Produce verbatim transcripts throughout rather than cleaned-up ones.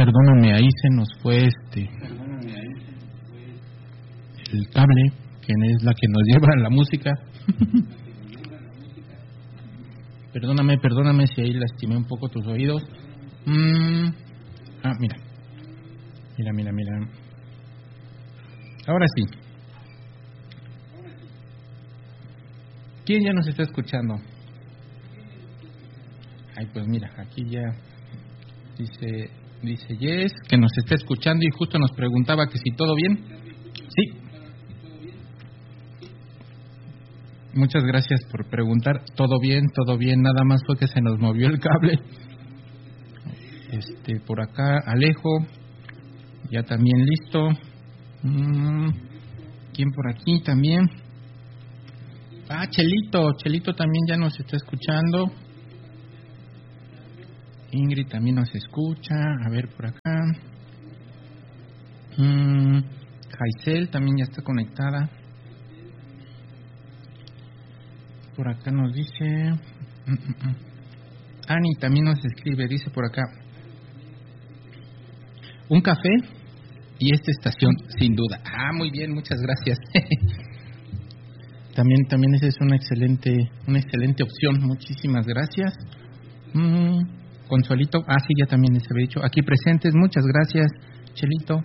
perdóname, ahí se nos fue este el cable, que es la que nos lleva a la música. Perdóname, perdóname si ahí lastimé un poco tus oídos. Mm. Ah, mira. Mira, mira, mira. Ahora sí. ¿Quién ya nos está escuchando? Ay, pues mira, aquí ya dice dice Yes, que nos está escuchando y justo nos preguntaba que si todo bien. Sí. Muchas gracias por preguntar. Todo bien, todo bien. Nada más fue que se nos movió el cable. Este, por acá Alejo, ya también listo. Mm, ¿Quién por aquí también? Ah, Chelito, Chelito también ya nos está escuchando. Ingrid también nos escucha. A ver por acá. Mm, Jaisel también ya está conectada. Por acá nos dice. Mm, mm, mm. Ani también nos escribe, dice por acá. Un café y esta estación, sin duda. Ah, muy bien, muchas gracias. También, también esa es una excelente, una excelente opción. Muchísimas gracias. Mm, Consuelito, ah sí, ya también les había dicho. Aquí presentes, muchas gracias, Chelito.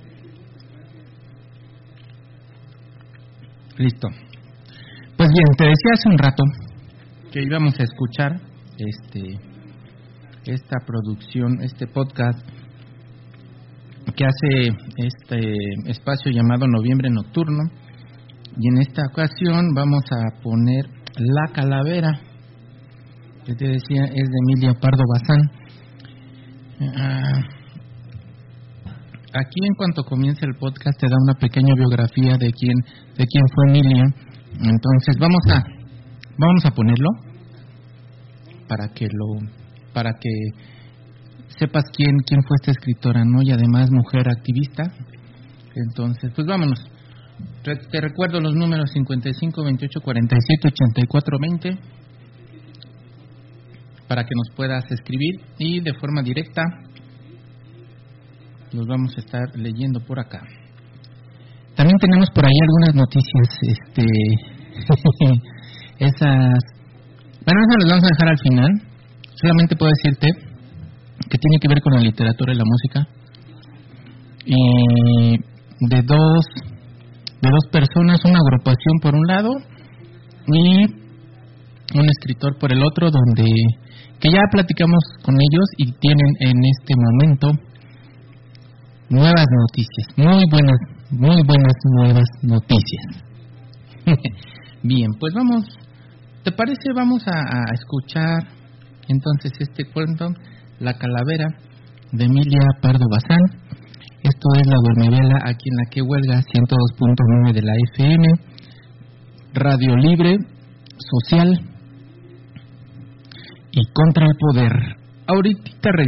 Listo. Pues bien, te decía hace un rato que íbamos a escuchar este, esta producción, este podcast que hace este espacio llamado Noviembre Nocturno. Y en esta ocasión vamos a poner La Calavera, que te decía es de Emilia Pardo Bazán. Uh, aquí en cuanto comienza el podcast te da una pequeña biografía de quién de quién fue Emilia. Entonces vamos a vamos a ponerlo para que lo para que sepas quién quién fue esta escritora, ¿no? Y además mujer activista. Entonces, pues vámonos. Te recuerdo los números cincuenta y cinco, veintiocho, cuarenta y siete, ochenta y cuatro, veinte para que nos puedas escribir y de forma directa los vamos a estar leyendo por acá. También tenemos por ahí algunas noticias, este esas, bueno, esas las vamos a dejar al final. Solamente puedo decirte que tiene que ver con la literatura y la música y de dos de dos personas, una agrupación por un lado y un escritor por el otro, donde que ya platicamos con ellos y tienen en este momento nuevas noticias, muy buenas, muy buenas nuevas noticias. Bien, pues vamos, ¿te parece? Vamos a, a escuchar entonces este cuento, La Calavera, de Emilia Pardo Bazán. Esto es La Duermevela, aquí en la que huelga ciento dos punto nueve de la F M, Radio Libre, Social y Contra el Poder. Ahorita regresamos.